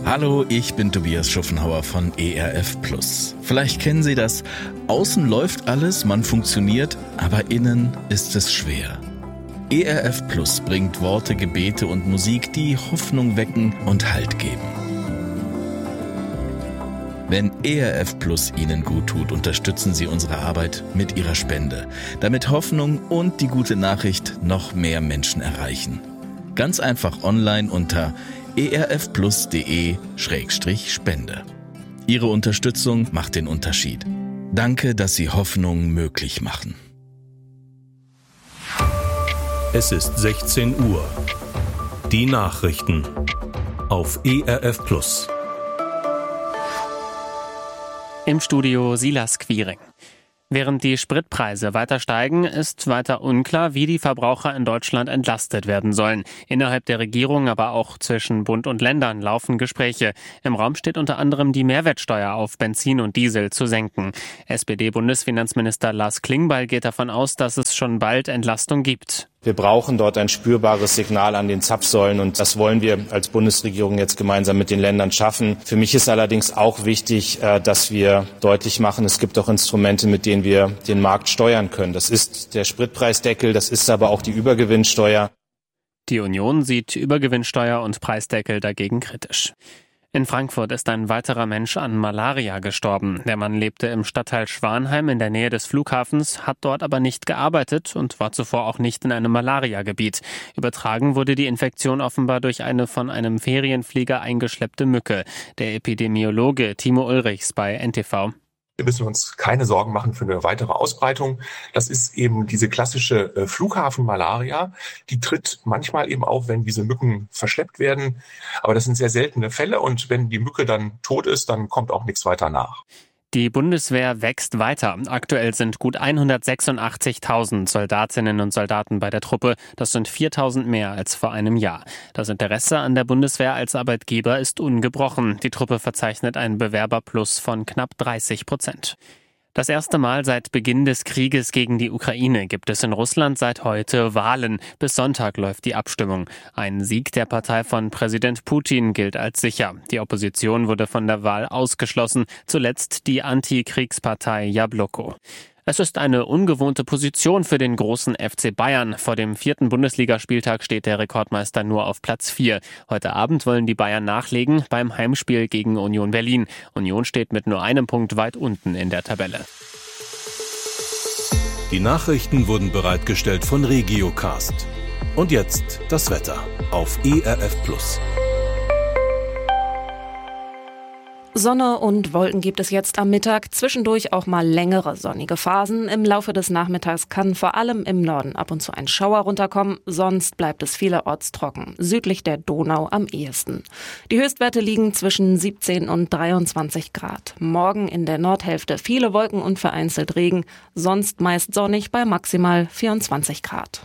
Hallo, ich bin Tobias Schuffenhauer von ERF+. Vielleicht kennen Sie das. Außen läuft alles, man funktioniert, aber innen ist es schwer. ERF+ bringt Worte, Gebete und Musik, die Hoffnung wecken und Halt geben. Wenn ERF+ Ihnen gut tut, unterstützen Sie unsere Arbeit mit Ihrer Spende, damit Hoffnung und die gute Nachricht noch mehr Menschen erreichen. Ganz einfach online unter erfplus.de/spende. Ihre Unterstützung macht den Unterschied. Danke, dass Sie Hoffnung möglich machen. Es ist 16 Uhr. Die Nachrichten auf ERF+. Im Studio Silas Quiring. Während die Spritpreise weiter steigen, ist weiter unklar, wie die Verbraucher in Deutschland entlastet werden sollen. Innerhalb der Regierung, aber auch zwischen Bund und Ländern laufen Gespräche. Im Raum steht unter anderem die Mehrwertsteuer auf Benzin und Diesel zu senken. SPD-Bundesfinanzminister Lars Klingbeil geht davon aus, dass es schon bald Entlastung gibt. Wir brauchen dort ein spürbares Signal an den Zapfsäulen und das wollen wir als Bundesregierung jetzt gemeinsam mit den Ländern schaffen. Für mich ist allerdings auch wichtig, dass wir deutlich machen, es gibt auch Instrumente, mit denen wir den Markt steuern können. Das ist der Spritpreisdeckel, das ist aber auch die Übergewinnsteuer. Die Union sieht Übergewinnsteuer und Preisdeckel dagegen kritisch. In Frankfurt ist ein weiterer Mensch an Malaria gestorben. Der Mann lebte im Stadtteil Schwanheim in der Nähe des Flughafens, hat dort aber nicht gearbeitet und war zuvor auch nicht in einem Malariagebiet. Übertragen wurde die Infektion offenbar durch eine von einem Ferienflieger eingeschleppte Mücke. Der Epidemiologe Timo Ulrichs bei NTV. Wir müssen uns keine Sorgen machen für eine weitere Ausbreitung. Das ist eben diese klassische Flughafenmalaria. Die tritt manchmal eben auf, wenn diese Mücken verschleppt werden. Aber das sind sehr seltene Fälle und wenn die Mücke dann tot ist, dann kommt auch nichts weiter nach. Die Bundeswehr wächst weiter. Aktuell sind gut 186.000 Soldatinnen und Soldaten bei der Truppe. Das sind 4.000 mehr als vor einem Jahr. Das Interesse an der Bundeswehr als Arbeitgeber ist ungebrochen. Die Truppe verzeichnet einen Bewerberplus von knapp 30%. Das erste Mal seit Beginn des Krieges gegen die Ukraine gibt es in Russland seit heute Wahlen. Bis Sonntag läuft die Abstimmung. Ein Sieg der Partei von Präsident Putin gilt als sicher. Die Opposition wurde von der Wahl ausgeschlossen, zuletzt die Antikriegspartei Jabloko. Es ist eine ungewohnte Position für den großen FC Bayern. Vor dem 4. Bundesligaspieltag steht der Rekordmeister nur auf Platz 4. Heute Abend wollen die Bayern nachlegen beim Heimspiel gegen Union Berlin. Union steht mit nur einem Punkt weit unten in der Tabelle. Die Nachrichten wurden bereitgestellt von Regiocast. Und jetzt das Wetter auf ERF+. Sonne und Wolken gibt es jetzt am Mittag, zwischendurch auch mal längere sonnige Phasen. Im Laufe des Nachmittags kann vor allem im Norden ab und zu ein Schauer runterkommen, sonst bleibt es vielerorts trocken, südlich der Donau am ehesten. Die Höchstwerte liegen zwischen 17 und 23 Grad. Morgen in der Nordhälfte viele Wolken und vereinzelt Regen, sonst meist sonnig bei maximal 24 Grad.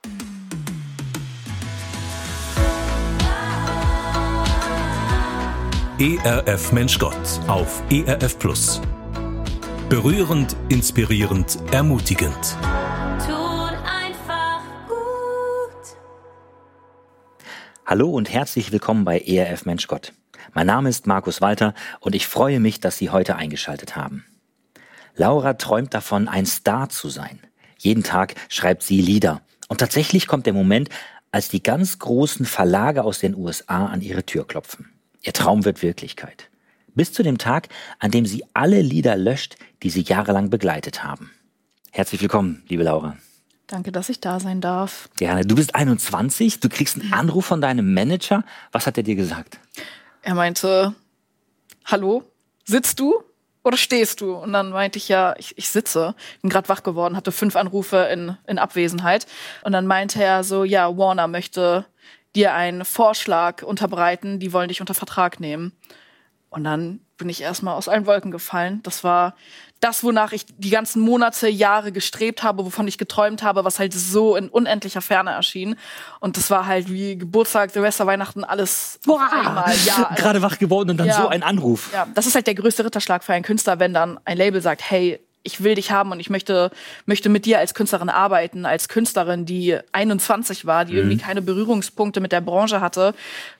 ERF Mensch Gott auf ERF+. Berührend, inspirierend, ermutigend. Tut einfach gut. Hallo und herzlich willkommen bei ERF Mensch Gott. Mein Name ist Markus Walter und ich freue mich, dass Sie heute eingeschaltet haben. Laura träumt davon, ein Star zu sein. Jeden Tag schreibt sie Lieder. Und tatsächlich kommt der Moment, als die ganz großen Verlage aus den USA an ihre Tür klopfen. Ihr Traum wird Wirklichkeit. Bis zu dem Tag, an dem sie alle Lieder löscht, die sie jahrelang begleitet haben. Herzlich willkommen, liebe Laura. Danke, dass ich da sein darf. Gerne. Du bist 21, du kriegst einen Anruf von deinem Manager. Was hat er dir gesagt? Er meinte, hallo, sitzt du oder stehst du? Und dann meinte ich, ja, ich sitze. Bin gerade wach geworden, hatte 5 Anrufe in Abwesenheit. Und dann meinte er so, ja, Warner möchte dir einen Vorschlag unterbreiten, die wollen dich unter Vertrag nehmen. Und dann bin ich erstmal aus allen Wolken gefallen. Das war das, wonach ich die ganzen Monate, Jahre gestrebt habe, wovon ich geträumt habe, was halt so in unendlicher Ferne erschien. Und das war halt wie Geburtstag, Silvester, Weihnachten, alles auf einmal. Ja, gerade wach geworden und dann so ein Anruf. Ja, das ist halt der größte Ritterschlag für einen Künstler, wenn dann ein Label sagt, hey, ich will dich haben und ich möchte mit dir als Künstlerin arbeiten, als Künstlerin, die 21 war, die irgendwie keine Berührungspunkte mit der Branche hatte.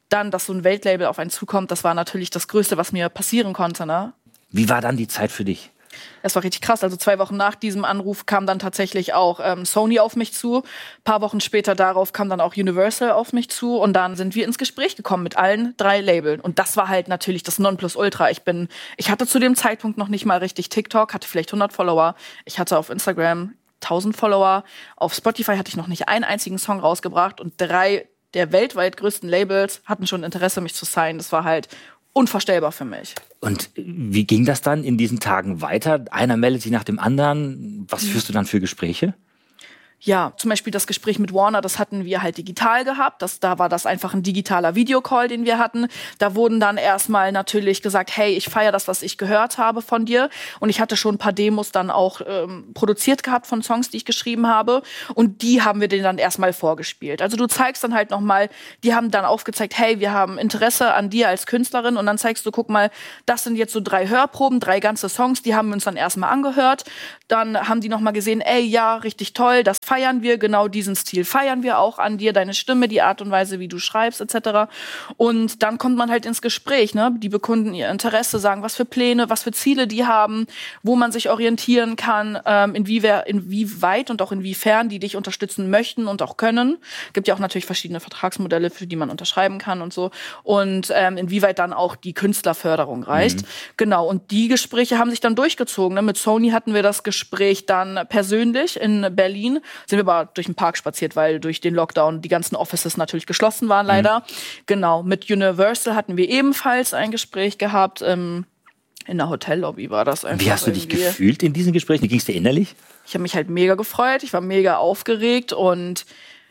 dann, dass so ein Weltlabel auf einen zukommt, das war natürlich das Größte, was mir passieren konnte, ne? Wie war dann die Zeit für dich? Das war richtig krass. Also 2 Wochen nach diesem Anruf kam dann tatsächlich auch Sony auf mich zu. Ein paar Wochen später darauf kam dann auch Universal auf mich zu. Und dann sind wir ins Gespräch gekommen mit allen 3 Labeln. Und das war halt natürlich das Nonplusultra. Ich hatte zu dem Zeitpunkt noch nicht mal richtig TikTok, hatte vielleicht 100 Follower. Ich hatte auf Instagram 1000 Follower. Auf Spotify hatte ich noch nicht einen einzigen Song rausgebracht. Und 3 der weltweit größten Labels hatten schon Interesse, mich zu signen. Das war halt unvorstellbar für mich. Und wie ging das dann in diesen Tagen weiter? Einer meldet sich nach dem anderen. Was führst du dann für Gespräche? Ja, zum Beispiel das Gespräch mit Warner, das hatten wir halt digital gehabt. Da war das einfach ein digitaler Videocall, den wir hatten. Da wurden dann erstmal natürlich gesagt, hey, ich feiere das, was ich gehört habe von dir. Und ich hatte schon ein paar Demos dann auch produziert gehabt von Songs, die ich geschrieben habe. Und die haben wir denen dann erstmal vorgespielt. Also du zeigst dann halt nochmal, die haben dann aufgezeigt, hey, wir haben Interesse an dir als Künstlerin. Und dann zeigst du, guck mal, das sind jetzt so 3 Hörproben, 3 ganze Songs, die haben wir uns dann erstmal angehört. Dann haben die nochmal gesehen, ey, ja, richtig toll, das feiern wir, genau diesen Stil feiern wir auch an dir, deine Stimme, die Art und Weise, wie du schreibst, etc. Und dann kommt man halt ins Gespräch, ne? Die bekunden ihr Interesse, sagen, was für Pläne, was für Ziele die haben, wo man sich orientieren kann, inwieweit und auch inwiefern die dich unterstützen möchten und auch können. Gibt ja auch natürlich verschiedene Vertragsmodelle, für die man unterschreiben kann und so. Und inwieweit dann auch die Künstlerförderung reicht. Genau, und die Gespräche haben sich dann durchgezogen. Ne? Mit Sony hatten wir das Gespräch dann persönlich in Berlin. Sind wir aber durch den Park spaziert, weil durch den Lockdown die ganzen Offices natürlich geschlossen waren, leider. Genau, mit Universal hatten wir ebenfalls ein Gespräch gehabt. In der Hotellobby war das einfach. Wie hast du dich gefühlt in diesen Gesprächen? Wie ging es dir innerlich? Ich habe mich halt mega gefreut. Ich war mega aufgeregt und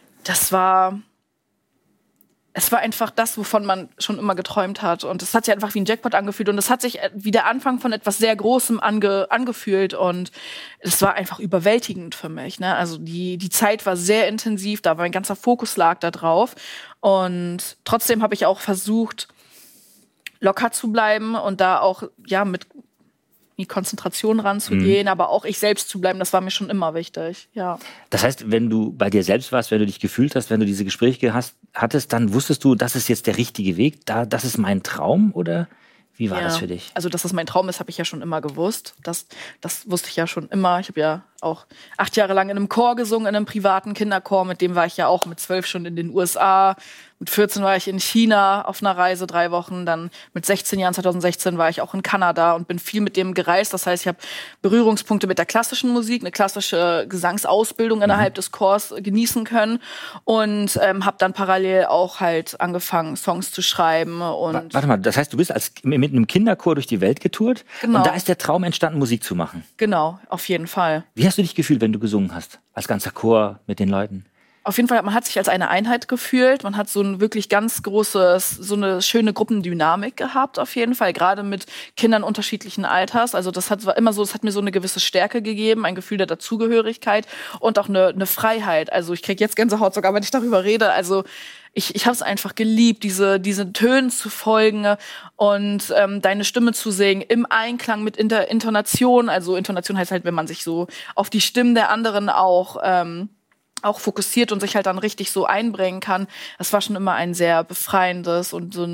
es war einfach das, wovon man schon immer geträumt hat. Und es hat sich einfach wie ein Jackpot angefühlt. Und es hat sich wie der Anfang von etwas sehr Großem angefühlt. Und es war einfach überwältigend für mich. Ne? Also die Zeit war sehr intensiv. Da mein ganzer Fokus lag da drauf. Und trotzdem habe ich auch versucht, locker zu bleiben und da auch mit die Konzentration ranzugehen, aber auch ich selbst zu bleiben, das war mir schon immer wichtig, ja. Das heißt, wenn du bei dir selbst warst, wenn du dich gefühlt hast, wenn du diese Gespräche hattest, dann wusstest du, das ist jetzt der richtige Weg, das ist mein Traum, oder wie war das für dich? Also, dass das mein Traum ist, habe ich ja schon immer gewusst. Das wusste ich ja schon immer. Ich habe ja auch 8 Jahre lang in einem Chor gesungen, in einem privaten Kinderchor, mit dem war ich ja auch mit 12 schon in den USA. Mit 14 war ich in China auf einer Reise 3 Wochen. Dann mit 16 Jahren, 2016, war ich auch in Kanada und bin viel mit dem gereist. Das heißt, ich habe Berührungspunkte mit der klassischen Musik, eine klassische Gesangsausbildung innerhalb des Chors genießen können. Und habe dann parallel auch halt angefangen, Songs zu schreiben. Und Warte mal, das heißt, du bist mit einem Kinderchor durch die Welt getourt? Genau. Und da ist der Traum entstanden, Musik zu machen? Genau, auf jeden Fall. Wie hast du dich gefühlt, wenn du gesungen hast? Als ganzer Chor mit den Leuten? Auf jeden Fall, man hat sich als eine Einheit gefühlt. Man hat so ein wirklich ganz großes, so eine schöne Gruppendynamik gehabt, auf jeden Fall. Gerade mit Kindern unterschiedlichen Alters. Also das hat mir so eine gewisse Stärke gegeben, ein Gefühl der Dazugehörigkeit und auch eine Freiheit. Also ich kriege jetzt Gänsehaut sogar, wenn ich darüber rede. Also ich habe es einfach geliebt, diese Tönen zu folgen und deine Stimme zu singen im Einklang mit Intonation. Also Intonation heißt halt, wenn man sich so auf die Stimmen der anderen auch fokussiert und sich halt dann richtig so einbringen kann. Das war schon immer ein sehr befreiendes und so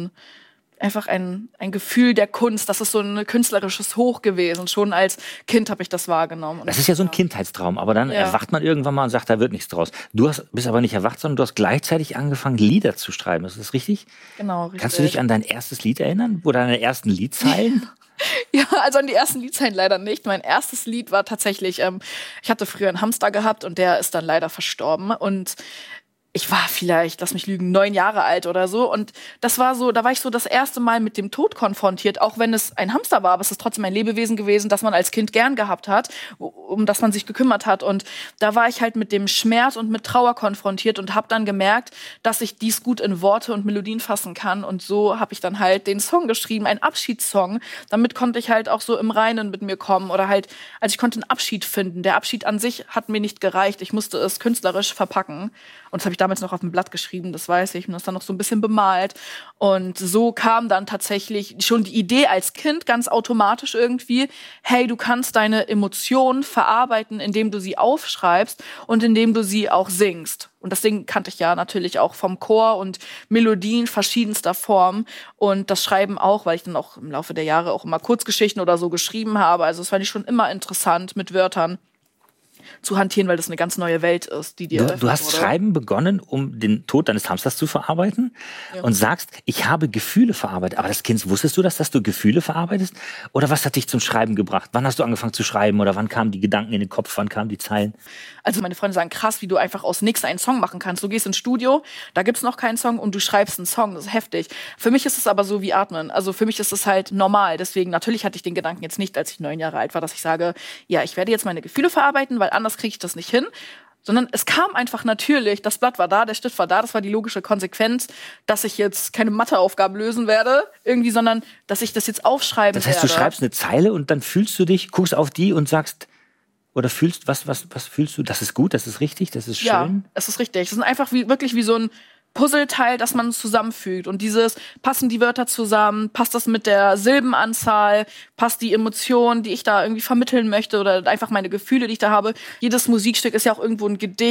ein Gefühl der Kunst. Das ist so ein künstlerisches Hoch gewesen. Schon als Kind habe ich das wahrgenommen. Das ist ja so ein Kindheitstraum, aber dann erwacht man irgendwann mal und sagt, da wird nichts draus. Du bist aber nicht erwacht, sondern du hast gleichzeitig angefangen, Lieder zu schreiben. Ist das richtig? Genau, richtig. Kannst du dich an dein erstes Lied erinnern? Oder deine ersten Liedzeilen? Ja, also an die ersten Liedzeilen leider nicht. Mein erstes Lied war tatsächlich, ich hatte früher einen Hamster gehabt und der ist dann leider verstorben. Und ich war vielleicht, lass mich lügen, 9 Jahre alt oder so. Und da war ich so das erste Mal mit dem Tod konfrontiert. Auch wenn es ein Hamster war, aber es ist trotzdem ein Lebewesen gewesen, das man als Kind gern gehabt hat, um das man sich gekümmert hat. Und da war ich halt mit dem Schmerz und mit Trauer konfrontiert und habe dann gemerkt, dass ich dies gut in Worte und Melodien fassen kann. Und so habe ich dann halt den Song geschrieben, einen Abschiedssong. Damit konnte ich halt auch so im Reinen mit mir kommen. Oder halt, also ich konnte einen Abschied finden. Der Abschied an sich hat mir nicht gereicht. Ich musste es künstlerisch verpacken. Und das habe ich damals noch auf dem Blatt geschrieben, das weiß ich, und das dann noch so ein bisschen bemalt. Und so kam dann tatsächlich schon die Idee als Kind ganz automatisch irgendwie, hey, du kannst deine Emotionen verarbeiten, indem du sie aufschreibst und indem du sie auch singst. Und das Singen kannte ich ja natürlich auch vom Chor und Melodien verschiedenster Form. Und das Schreiben auch, weil ich dann auch im Laufe der Jahre auch immer Kurzgeschichten oder so geschrieben habe. Also das fand ich schon immer interessant, mit Wörtern zu hantieren, weil das eine ganz neue Welt ist, die dir Du hast Schreiben begonnen, um den Tod deines Hamsters zu verarbeiten und sagst, ich habe Gefühle verarbeitet. Aber das Kind, wusstest du das, dass du Gefühle verarbeitest? Oder was hat dich zum Schreiben gebracht? Wann hast du angefangen zu schreiben? Oder wann kamen die Gedanken in den Kopf? Wann kamen die Zeilen? Also meine Freunde sagen, krass, wie du einfach aus nichts einen Song machen kannst. Du gehst ins Studio, da gibt's noch keinen Song und du schreibst einen Song. Das ist heftig. Für mich ist es aber so wie Atmen. Also für mich ist es halt normal. Deswegen, natürlich hatte ich den Gedanken jetzt nicht, als ich 9 Jahre alt war, dass ich sage, ja, ich werde jetzt meine Gefühle verarbeiten, weil anders kriege ich das nicht hin. Sondern es kam einfach natürlich, das Blatt war da, der Stift war da, das war die logische Konsequenz, dass ich jetzt keine Matheaufgaben lösen werde, irgendwie, sondern dass ich das jetzt aufschreiben werde. Das heißt, du schreibst eine Zeile und dann fühlst du dich, guckst auf die und sagst, oder fühlst, was fühlst du? Das ist gut, das ist richtig, das ist schön? Ja, es ist richtig. Es ist einfach wirklich wie so ein Puzzleteil, das man zusammenfügt. Und passen die Wörter zusammen, passt das mit der Silbenanzahl, passt die Emotion, die ich da irgendwie vermitteln möchte oder einfach meine Gefühle, die ich da habe. Jedes Musikstück ist ja auch irgendwo ein Gedicht.